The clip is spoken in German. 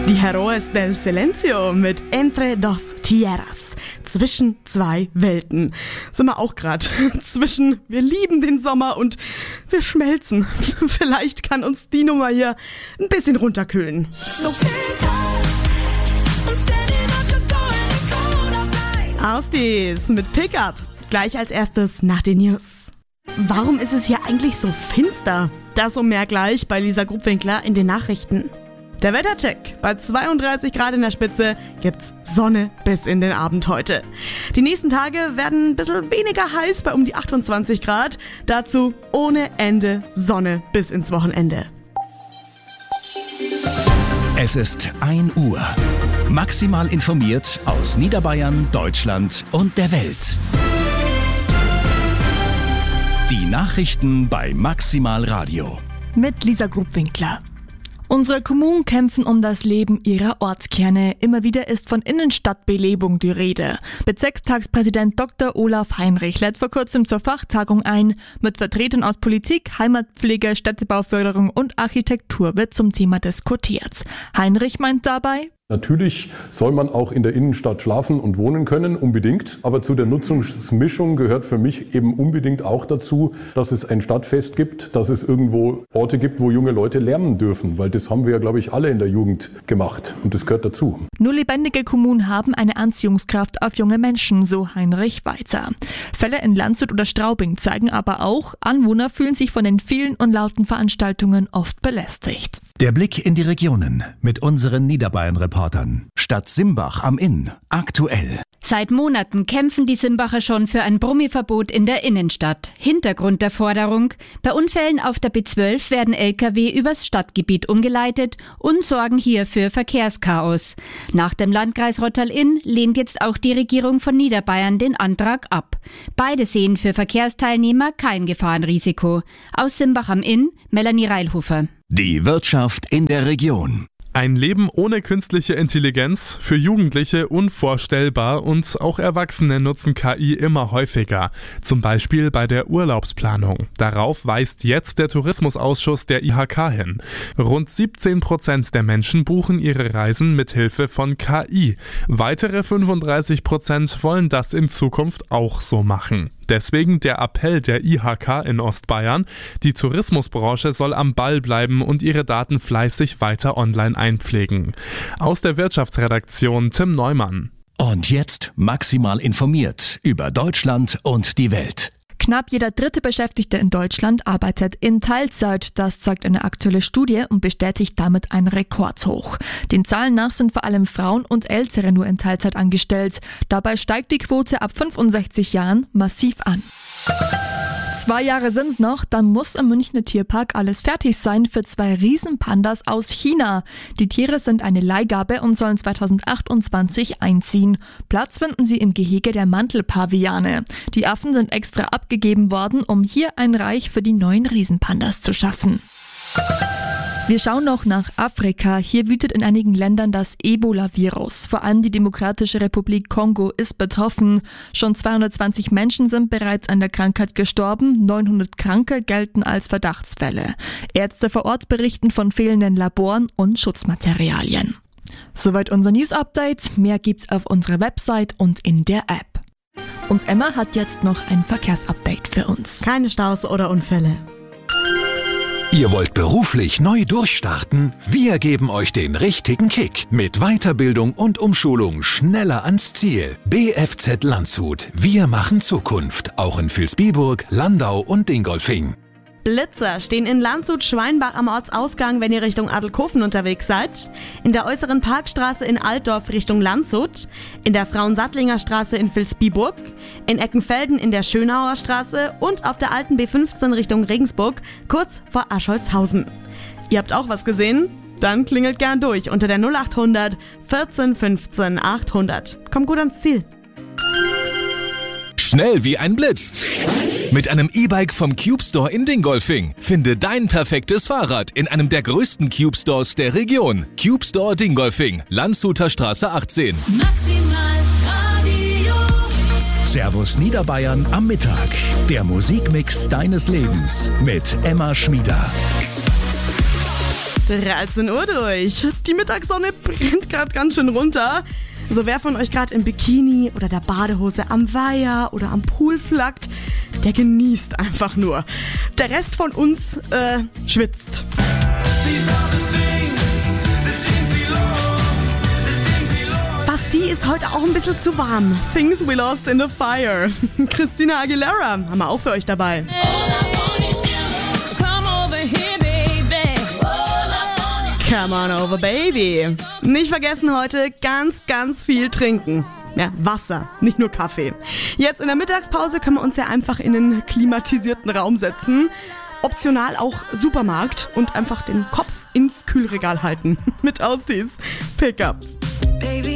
Die Heroes del Silencio mit Entre dos Tierras. Zwischen zwei Welten. Sind wir auch gerade. Zwischen wir lieben den Sommer und wir schmelzen. Vielleicht kann uns die Nummer hier ein bisschen runterkühlen. Ausdies mit Pickup. Gleich als erstes nach den News. Warum ist es hier eigentlich so finster? Das und mehr gleich bei Lisa Grubwinkler in den Nachrichten. Der Wettercheck. Bei 32 Grad in der Spitze gibt's Sonne bis in den Abend heute. Die nächsten Tage werden ein bisschen weniger heiß bei um die 28 Grad. Dazu ohne Ende Sonne bis ins Wochenende. Es ist 1 Uhr. Maximal informiert aus Niederbayern, Deutschland und der Welt. Die Nachrichten bei Maximal Radio. Mit Lisa Grubwinkler. Unsere Kommunen kämpfen um das Leben ihrer Ortskerne. Immer wieder ist von Innenstadtbelebung die Rede. Bezirkstagspräsident Dr. Olaf Heinrich lädt vor kurzem zur Fachtagung ein. Mit Vertretern aus Politik, Heimatpflege, Städtebauförderung und Architektur wird zum Thema diskutiert. Heinrich meint dabei: Natürlich soll man auch in der Innenstadt schlafen und wohnen können, unbedingt. Aber zu der Nutzungsmischung gehört für mich eben unbedingt auch dazu, dass es ein Stadtfest gibt, dass es irgendwo Orte gibt, wo junge Leute lärmen dürfen. Weil das haben wir ja, glaube ich, alle in der Jugend gemacht. Und das gehört dazu. Nur lebendige Kommunen haben eine Anziehungskraft auf junge Menschen, so Heinrich weiter. Fälle in Landshut oder Straubing zeigen aber auch, Anwohner fühlen sich von den vielen und lauten Veranstaltungen oft belästigt. Der Blick in die Regionen mit unseren Niederbayern-Reportern. Stadt Simbach am Inn. Aktuell. Seit Monaten kämpfen die Simbacher schon für ein Brummiverbot in der Innenstadt. Hintergrund der Forderung: Bei Unfällen auf der B12 werden Lkw übers Stadtgebiet umgeleitet und sorgen hier für Verkehrschaos. Nach dem Landkreis Rottal-Inn lehnt jetzt auch die Regierung von Niederbayern den Antrag ab. Beide sehen für Verkehrsteilnehmer kein Gefahrenrisiko. Aus Simbach am Inn, Melanie Reilhofer. Die Wirtschaft in der Region. Ein Leben ohne künstliche Intelligenz, für Jugendliche unvorstellbar, und auch Erwachsene nutzen KI immer häufiger. Zum Beispiel bei der Urlaubsplanung. Darauf weist jetzt der Tourismusausschuss der IHK hin. Rund 17% der Menschen buchen ihre Reisen mit Hilfe von KI. Weitere 35% wollen das in Zukunft auch so machen. Deswegen der Appell der IHK in Ostbayern: Die Tourismusbranche soll am Ball bleiben und ihre Daten fleißig weiter online einpflegen. Aus der Wirtschaftsredaktion Tim Neumann. Und jetzt maximal informiert über Deutschland und die Welt. Knapp jeder dritte Beschäftigte in Deutschland arbeitet in Teilzeit. Das zeigt eine aktuelle Studie und bestätigt damit ein Rekordhoch. Den Zahlen nach sind vor allem Frauen und Ältere nur in Teilzeit angestellt. Dabei steigt die Quote ab 65 Jahren massiv an. 2 Jahre sind's noch, dann muss im Münchner Tierpark alles fertig sein für 2 Riesenpandas aus China. Die Tiere sind eine Leihgabe und sollen 2028 einziehen. Platz finden sie im Gehege der Mantelpaviane. Die Affen sind extra abgegeben worden, um hier ein Reich für die neuen Riesenpandas zu schaffen. Wir schauen noch nach Afrika. Hier wütet in einigen Ländern das Ebola-Virus. Vor allem die Demokratische Republik Kongo ist betroffen. Schon 220 Menschen sind bereits an der Krankheit gestorben. 900 Kranke gelten als Verdachtsfälle. Ärzte vor Ort berichten von fehlenden Laboren und Schutzmaterialien. Soweit unser News-Update. Mehr gibt's auf unserer Website und in der App. Und Emma hat jetzt noch ein Verkehrsupdate für uns. Keine Staus oder Unfälle. Ihr wollt beruflich neu durchstarten? Wir geben euch den richtigen Kick. Mit Weiterbildung und Umschulung schneller ans Ziel. BFZ Landshut. Wir machen Zukunft. Auch in Vilsbiburg, Landau und Dingolfing. Blitzer stehen in Landshut-Schweinbach am Ortsausgang, wenn ihr Richtung Adelkofen unterwegs seid. In der äußeren Parkstraße in Altdorf Richtung Landshut. In der Frauensattlinger Straße in Vilsbiburg. In Eckenfelden in der Schönauer Straße. Und auf der alten B15 Richtung Regensburg, kurz vor Ascholzhausen. Ihr habt auch was gesehen? Dann klingelt gern durch unter der 0800 14 15 800. Kommt gut ans Ziel. Schnell wie ein Blitz. Mit einem E-Bike vom Cube Store in Dingolfing. Finde dein perfektes Fahrrad in einem der größten Cube Stores der Region. Cube Store Dingolfing, Landshuter Straße 18. Maximal Radio. Servus Niederbayern am Mittag. Der Musikmix deines Lebens mit Emma Schmieder. 13 Uhr durch. Die Mittagssonne brennt gerade ganz schön runter. So wer von euch gerade im Bikini oder der Badehose am Weiher oder am Pool flackt, der genießt einfach nur. Der Rest von uns schwitzt. Basti ist heute auch ein bisschen zu warm. Things we lost in the fire. Christina Aguilera haben wir auch für euch dabei. Come on over, baby. Nicht vergessen heute ganz, ganz viel trinken. Ja, Wasser, nicht nur Kaffee. Jetzt in der Mittagspause können wir uns ja einfach in einen klimatisierten Raum setzen. Optional auch Supermarkt und einfach den Kopf ins Kühlregal halten. Mit Aussies. Pickup.